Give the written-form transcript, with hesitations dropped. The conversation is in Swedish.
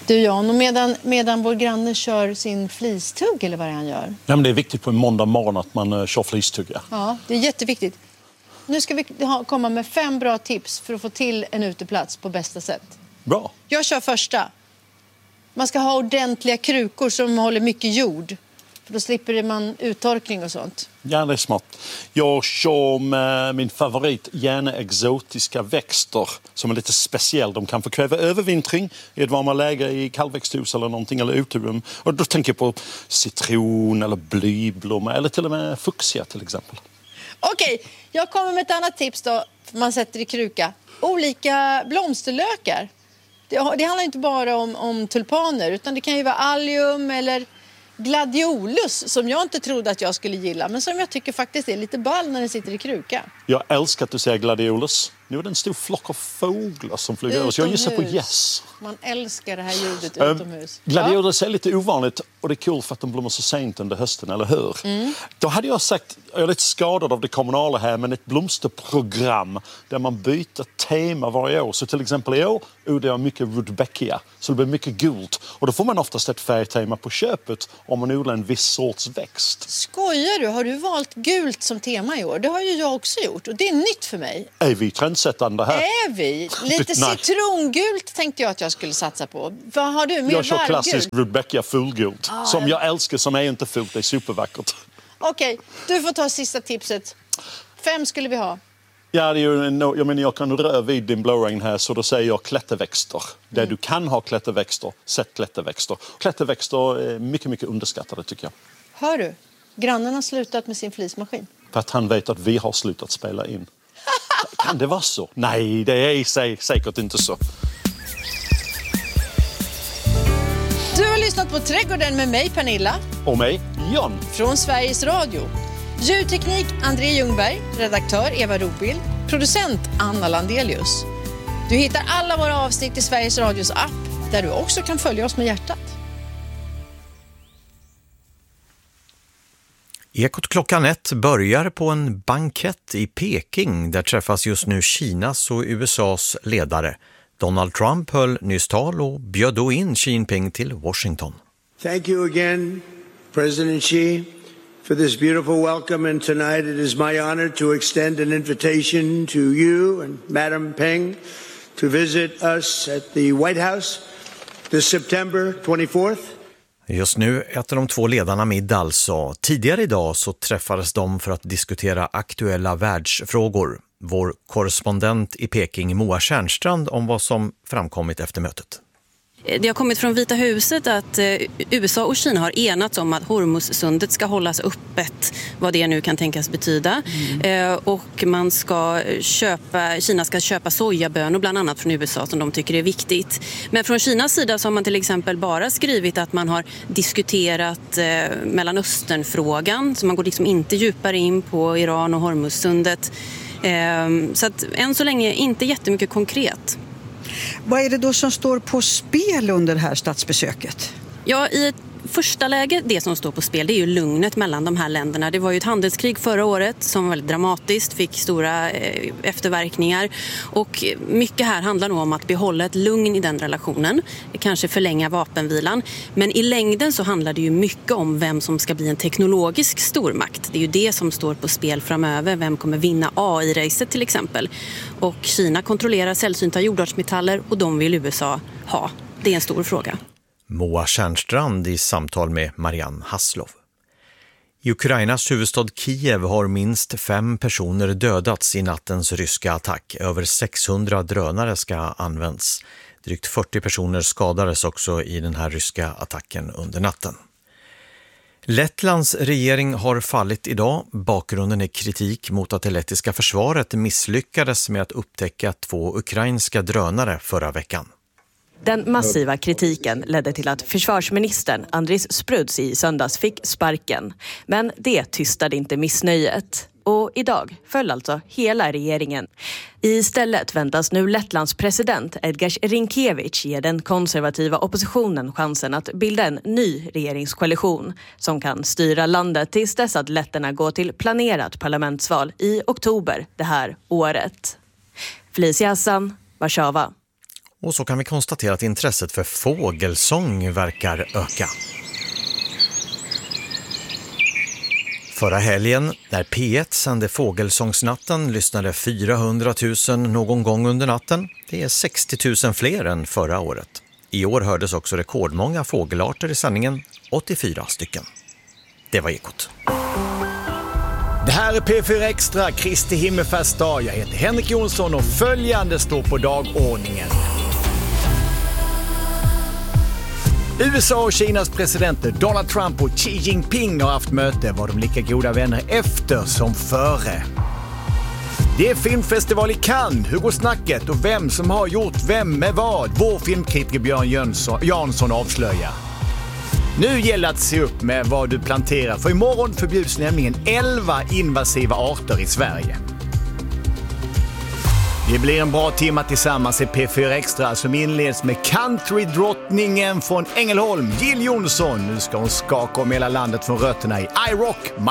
Du Jan, och medan vår granne kör sin flistugg eller vad det han gör? Ja, men det är viktigt på en måndag morgon att man kör flistugg. Ja, det är jätteviktigt. Nu ska vi komma med 5 bra tips för att få till en uteplats på bästa sätt. Bra. Jag kör första. Man ska ha ordentliga krukor som håller mycket jord. För då slipper man uttorkning och sånt. Ja, det är smart. Jag kör med min favorit, gärna exotiska växter som är lite speciell. De kan få kräva övervintring i ett varmare läge i kallväxthus eller någonting, eller uterum. Och då tänker jag på citron eller blyblomma eller till och med fuchsia till exempel. Okej, jag kommer med ett annat tips då. Man sätter i kruka. Olika blomsterlökar. Det handlar inte bara om tulpaner, utan det kan ju vara allium eller gladiolus som jag inte trodde att jag skulle gilla, men som jag tycker faktiskt är lite ball när den sitter i kruka. Jag älskar att du säger gladiolus. Nu är det en stor flock av fåglar som flyger över. Jag gissar på yes. Man älskar det här ljudet utomhus. Gladiolus är lite ovanligt och det är kul för att de blommar så sent under hösten, eller hur? Då hade jag sagt, jag är lite skadad av det kommunala här, men ett blomsterprogram där man byter tema varje år. Så till exempel i år odlar jag mycket rudbeckia, så det blir mycket gult. Och då får man oftast ett färgtema på köpet om man odlar en viss sorts växt. Skojar du? Har du valt gult som tema i år? Det har ju jag också gjort och det är nytt för mig. Är vi trendsättande här? Är vi? Lite citrongult tänkte jag att jag skulle satsa på. Vad har du? Mer jag kör varggult? Klassisk rudbeckia fullgult. Som jag älskar, som är inte fult. Det är supervackert. Okej, du får ta sista tipset. 5 skulle vi ha. Ja, det är ju jag kan röra vid din blowrain här, så då säger jag klätterväxter. Där du kan ha klätterväxter, sätt klätterväxter. Klätterväxter är mycket, mycket underskattade tycker jag. Hör du? Grannen har slutat med sin flismaskin. För att han vet att vi har slutat spela in. Kan det vara så? Nej, det är säkert inte så. Du har lyssnat på Trädgården med mig, Pernilla. Och mig, Jan. Från Sveriges Radio. Ljudteknik, André Ljungberg. Redaktör, Eva Robild. Producent, Anna Landelius. Du hittar alla våra avsnitt i Sveriges Radios app, där du också kan följa oss med hjärtat. Ekot klockan 1 börjar på en bankett i Peking. Där träffas just nu Kinas och USAs ledare. Donald Trump höll nyss tal och bjöd då in Xi Jinping till Washington. Thank you again, President Xi, for this beautiful welcome. And tonight it is my honor to extend an invitation to you and Madam Peng to visit us at the White House this September 24th. Just nu äter de 2 ledarna middag alltså. Tidigare idag så träffades de för att diskutera aktuella världsfrågor. Vår korrespondent i Peking, Moa Tjärnstrand, om vad som framkommit efter mötet. Det har kommit från Vita huset att USA och Kina har enats om att Hormuzsundet ska hållas öppet, vad det nu kan tänkas betyda. Och Kina ska köpa sojabönor bland annat från USA som de tycker är viktigt. Men från Kinas sida så har man till exempel bara skrivit att man har diskuterat Mellanösternfrågan, så man går liksom inte djupare in på Iran och Hormuzsundet. Så att än så länge inte jättemycket konkret. Vad är det då som står på spel under det här statsbesöket? Ja, i ett första läge, det som står på spel, det är ju lugnet mellan de här länderna. Det var ju ett handelskrig förra året som var väldigt dramatiskt, fick stora efterverkningar. Och mycket här handlar nog om att behålla ett lugn i den relationen, kanske förlänga vapenvilan. Men i längden så handlar det ju mycket om vem som ska bli en teknologisk stormakt. Det är ju det som står på spel framöver. Vem kommer vinna AI-racet till exempel? Och Kina kontrollerar sällsynta jordartsmetaller och de vill USA ha. Det är en stor fråga. Moa Tjärnstrand i samtal med Marianne Haslov. I Ukrainas huvudstad Kiev har minst 5 personer dödats i nattens ryska attack. Över 600 drönare ska använts. Drygt 40 personer skadades också i den här ryska attacken under natten. Lettlands regering har fallit idag. Bakgrunden är kritik mot att det lettiska försvaret misslyckades med att upptäcka 2 ukrainska drönare förra veckan. Den massiva kritiken ledde till att försvarsministern Andris Spruds i söndags fick sparken. Men det tystade inte missnöjet. Och idag föll alltså hela regeringen. Istället väntas nu Lettlands president Edgars Rinkevich ge den konservativa oppositionen chansen att bilda en ny regeringskoalition som kan styra landet tills dess att letterna går till planerat parlamentsval i oktober det här året. Felicia Hassan, Warszawa. Och så kan vi konstatera att intresset för fågelsång verkar öka. Förra helgen, när P1 sände Fågelsångsnatten, lyssnade 400 000 någon gång under natten. Det är 60 000 fler än förra året. I år hördes också rekordmånga fågelarter i sändningen, 84 stycken. Det var Ekot. Det här är P4 Extra, Kristi himmelfärdsdag. Jag heter Henrik Jonsson och följande står på dagordningen. USA och Kinas presidenter Donald Trump och Xi Jinping har haft möte. Var de lika goda vänner efter som före? Det är filmfestival i Cannes. Hur går snacket och vem som har gjort vem med vad? Vår filmkritiker Björn Jansson avslöjar. Nu gäller att se upp med vad du planterar, för imorgon förbjuds nämligen 11 invasiva arter i Sverige. Det blir en bra timma tillsammans i P4 Extra som inleds med countrydrottningen från Ängelholm, Jill Johnson. Nu ska hon skaka om hela landet från rötterna i I Rock My